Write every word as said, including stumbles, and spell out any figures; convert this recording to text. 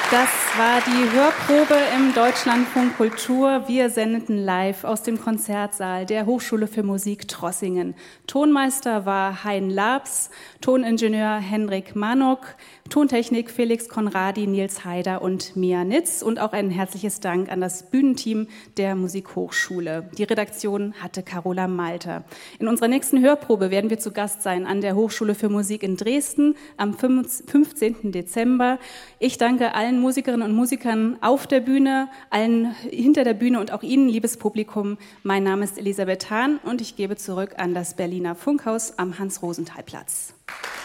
Das war die Hörprobe im Deutschlandfunk Kultur. Wir sendeten live aus dem Konzertsaal der Hochschule für Musik Trossingen. Tonmeister war Hein Labs, Toningenieur Henrik Manok, Tontechnik Felix Konradi, Nils Haider und Mia Nitz und auch ein herzliches Dank an das Bühnenteam der Musikhochschule. Die Redaktion hatte Carola Malter. In unserer nächsten Hörprobe werden wir zu Gast sein an der Hochschule für Musik in Dresden am fünfzehnten Dezember. Ich danke allen Musikerinnen und Musikern auf der Bühne, allen hinter der Bühne und auch Ihnen, liebes Publikum. Mein Name ist Elisabeth Hahn und ich gebe zurück an das Berliner Funkhaus am Hans-Rosenthal-Platz.